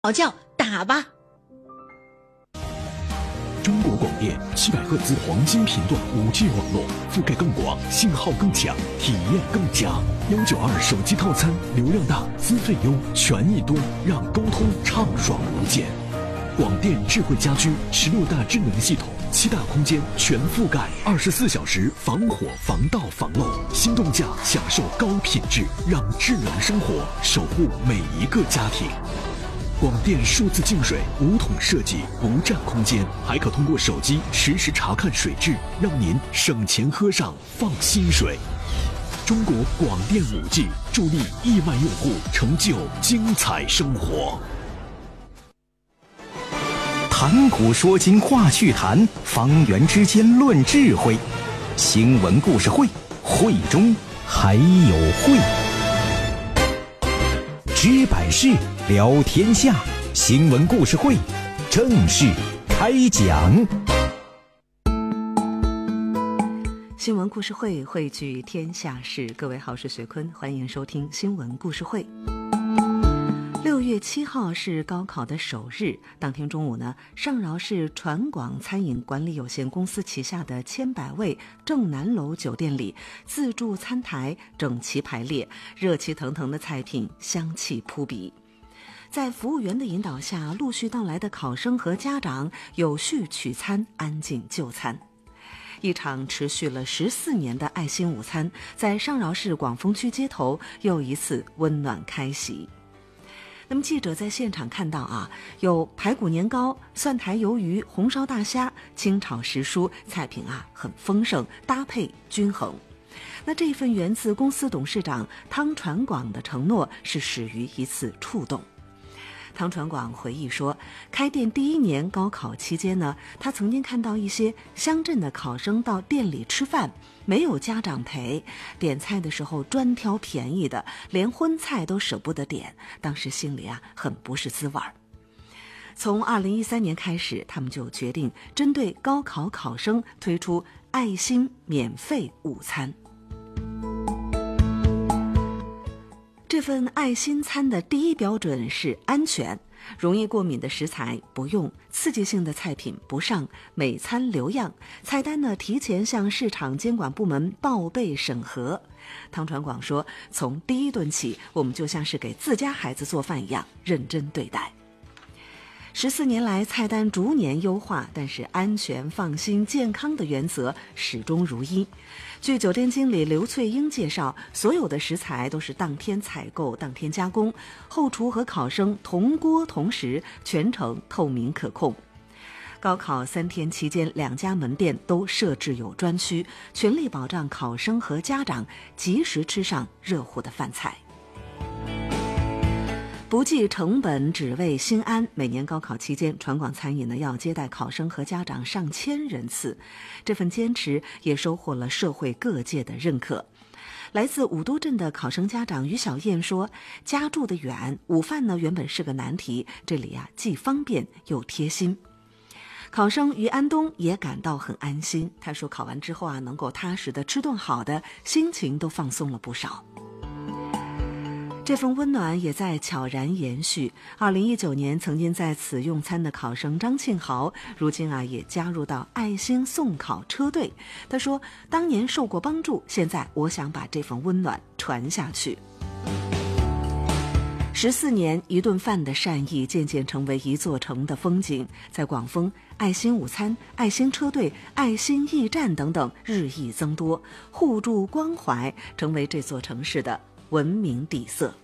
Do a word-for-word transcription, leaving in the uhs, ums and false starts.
嚎叫，打吧！ 中国广电七百赫兹黄金频段 五 G 网络，覆盖更广，信号更强，体验更佳。幺九二手机套餐，流量大，资费优，权益多，让沟通畅爽无间。广电智慧家居十六大智能系统，七大空间全覆盖，二十四小时防火、防盗、防漏。心动价享受高品质，让智能生活守护每一个家庭。广电数字净水无桶设计，不占空间，还可通过手机实时查看水质，让您省钱喝上放心水。中国广电 五 G 助力亿万用户成就精彩生活。 谈古说今话趣谈，方圆之间论智慧。新闻故事会，会中还有会。知百事，聊天下。新闻故事会正式开讲。 新闻故事会汇聚天下事，各位好，我是学坤，欢迎收听新闻故事会。六月七号是高考的首日，当天中午呢，上饶市传广餐饮管理有限公司旗下的千百味正南楼酒店里，自助餐台整齐排列，热气腾腾的菜品香气扑鼻。在服务员的引导下，陆续到来的考生和家长有序取餐，安静就餐。一场持续了十四年的爱心午餐，在上饶市广丰区街头又一次温暖开席。那么记者在现场看到啊，有排骨年糕、蒜苔鱿鱼、红烧大虾、清炒时蔬，菜品啊很丰盛，搭配均衡。那这份源自公司董事长汤传广的承诺是始于一次触动。汤传广回忆说，开店第一年高考期间呢，他曾经看到一些乡镇的考生到店里吃饭，没有家长陪，点菜的时候专挑便宜的，连荤菜都舍不得点，当时心里啊很不是滋味儿。从二零一三年开始，他们就决定针对高考考生推出爱心免费午餐。这份爱心餐的第一标准是安全，容易过敏的食材不用，刺激性的菜品不上，每餐留样。菜单呢提前向市场监管部门报备审核。汤传广说，从第一顿起，我们就像是给自家孩子做饭一样认真对待。十四年来，菜单逐年优化，但是安全、放心、健康的原则始终如一。据酒店经理刘翠英介绍，所有的食材都是当天采购、当天加工，后厨和考生同锅同食，全程透明可控。高考三天期间，两家门店都设置有专区，全力保障考生和家长及时吃上热乎的饭菜。不计成本，只为心安。每年高考期间，传广餐饮呢要接待考生和家长上千人次，这份坚持也收获了社会各界的认可。来自武都镇的考生家长于小燕说，家住得远，午饭呢原本是个难题，这里啊既方便又贴心。考生于安东也感到很安心，他说考完之后啊能够踏实的吃顿好的，心情都放松了不少。这份温暖也在悄然延续。二零一九年曾经在此用餐的考生张庆豪，如今啊也加入到爱心送考车队。他说，当年受过帮助，现在我想把这份温暖传下去。十四年一顿饭的善意，渐渐成为一座城的风景。在广丰，爱心午餐、爱心车队、爱心驿站等等日益增多，互助关怀成为这座城市的文明底色。